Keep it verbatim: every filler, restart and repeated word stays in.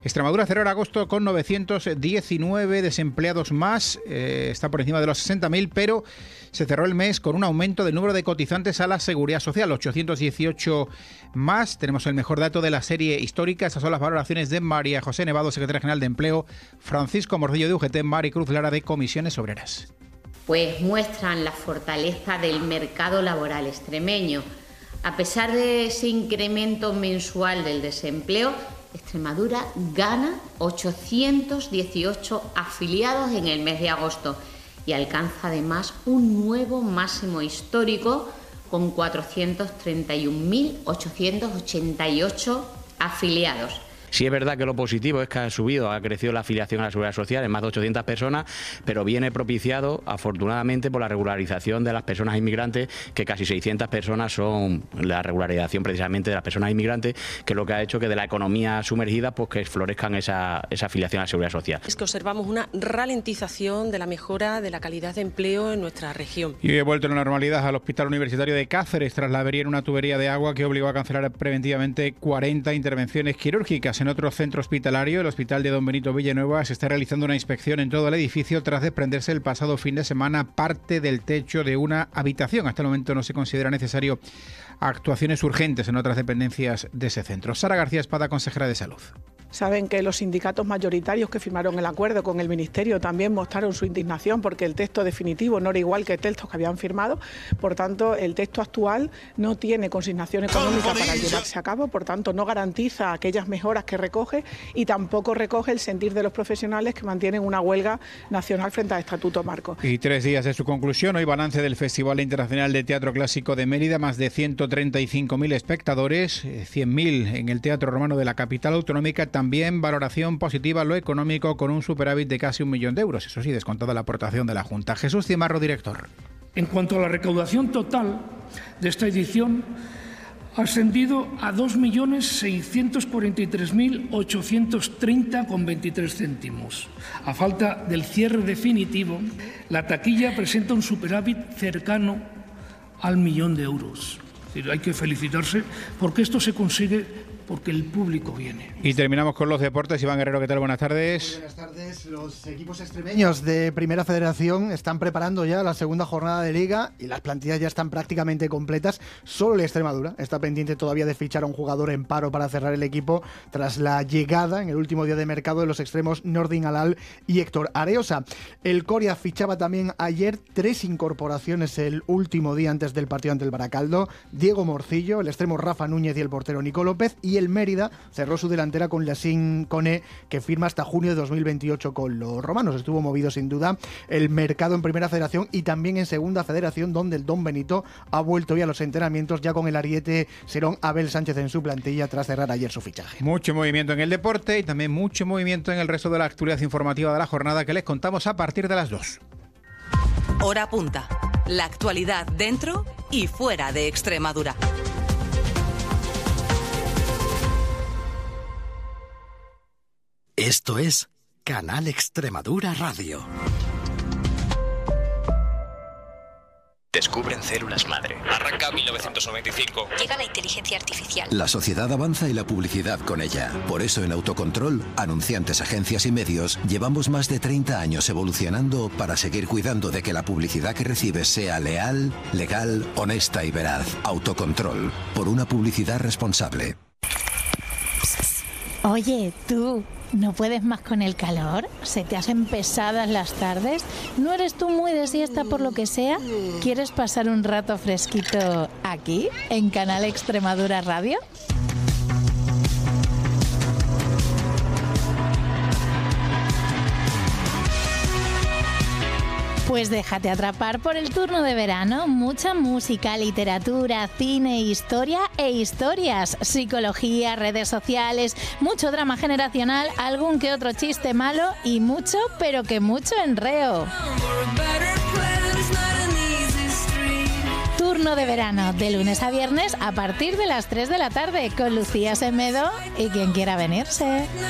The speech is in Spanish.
Extremadura cerró el agosto con novecientos diecinueve desempleados más, eh, está por encima de los sesenta mil, pero se cerró el mes con un aumento del número de cotizantes a la Seguridad Social, ochocientos dieciocho más. Tenemos el mejor dato de la serie histórica. Estas son las valoraciones de María José Nevado, secretaria general de Empleo, Francisco Morcillo de U G T, Maricruz Lara de Comisiones Obreras. Pues muestran la fortaleza del mercado laboral extremeño. A pesar de ese incremento mensual del desempleo, Extremadura gana ochocientos dieciocho afiliados en el mes de agosto y alcanza además un nuevo máximo histórico con cuatrocientos treinta y un mil ochocientos ochenta y ocho afiliados. Sí es verdad que lo positivo es que ha subido, ha crecido la afiliación a la Seguridad Social en más de ochocientas personas, pero viene propiciado, afortunadamente, por la regularización de las personas inmigrantes, que casi seiscientas personas son la regularización precisamente de las personas inmigrantes, que es lo que ha hecho que de la economía sumergida, pues que florezcan esa, esa afiliación a la Seguridad Social. Es que observamos una ralentización de la mejora de la calidad de empleo en nuestra región. Y he vuelto a la normalidad al Hospital Universitario de Cáceres tras la avería en una tubería de agua que obligó a cancelar preventivamente cuarenta intervenciones quirúrgicas. En otro centro hospitalario, el Hospital de Don Benito Villanueva, se está realizando una inspección en todo el edificio tras desprenderse el pasado fin de semana parte del techo de una habitación. Hasta el momento no se considera necesario actuaciones urgentes en otras dependencias de ese centro. Sara García Espada, consejera de Salud. Saben que los sindicatos mayoritarios que firmaron el acuerdo con el Ministerio también mostraron su indignación porque el texto definitivo no era igual que el texto que habían firmado. Por tanto, el texto actual no tiene consignación económica para llevarse a cabo, por tanto, no garantiza aquellas mejoras que recoge y tampoco recoge el sentir de los profesionales que mantienen una huelga nacional frente al Estatuto Marco. Y tres días de su conclusión, hoy balance del Festival Internacional de Teatro Clásico de Mérida, más de ciento treinta y cinco mil espectadores, cien mil en el Teatro Romano de la capital autonómica. También valoración positiva lo económico con un superávit de casi un millón de euros, eso sí, descontada la aportación de la Junta. Jesús Cimarro, director. En cuanto a la recaudación total de esta edición, ha ascendido a dos millones seiscientos cuarenta y tres mil ochocientos treinta con veintitrés céntimos. A falta del cierre definitivo, la taquilla presenta un superávit cercano al millón de euros. Es decir, hay que felicitarse porque esto se consigue porque el público viene. Y terminamos con los deportes. Iván Guerrero, ¿qué tal? Buenas tardes. Muy buenas tardes. Los equipos extremeños de Primera Federación están preparando ya la segunda jornada de Liga y las plantillas ya están prácticamente completas. Solo el Extremadura está pendiente todavía de fichar a un jugador en paro para cerrar el equipo tras la llegada en el último día de mercado de los extremos Nordin Alal y Héctor Areosa. El Coria fichaba también ayer tres incorporaciones el último día antes del partido ante el Baracaldo. Diego Morcillo, el extremo Rafa Núñez y el portero Nico López, y el Mérida cerró su delantera con Yacine Koné, que firma hasta junio de dos mil veintiocho con los romanos. Estuvo movido sin duda el mercado en Primera Federación y también en Segunda Federación, donde el Don Benito ha vuelto hoy a los entrenamientos ya con el ariete serón Abel Sánchez en su plantilla tras cerrar ayer su fichaje. Mucho movimiento en el deporte y también mucho movimiento en el resto de la actualidad informativa de la jornada que les contamos a partir de las dos. Hora punta. La actualidad dentro y fuera de Extremadura. Esto es Canal Extremadura Radio. Descubren células madre. Arranca mil novecientos noventa y cinco. Llega la inteligencia artificial. La sociedad avanza y la publicidad con ella. Por eso en Autocontrol, anunciantes, agencias y medios, llevamos más de treinta años evolucionando para seguir cuidando de que la publicidad que recibes sea leal, legal, honesta y veraz. Autocontrol, por una publicidad responsable. Oye, tú, ¿no puedes más con el calor? ¿Se te hacen pesadas las tardes? ¿No eres tú muy de siesta por lo que sea? ¿Quieres pasar un rato fresquito aquí, en Canal Extremadura Radio? Pues déjate atrapar por el turno de verano. Mucha música, literatura, cine, historia e historias, psicología, redes sociales, mucho drama generacional, algún que otro chiste malo y mucho, pero que mucho enreo. Turno de verano, de lunes a viernes a partir de las tres de la tarde, con Lucía Semedo y quien quiera venirse.